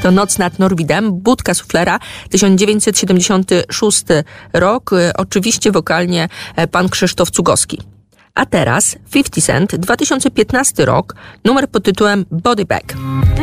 To Noc nad Norwidem, Budka Suflera, 1976 rok. Oczywiście wokalnie pan Krzysztof Cugowski. A teraz 50 Cent, 2015 rok, numer pod tytułem Body Bag.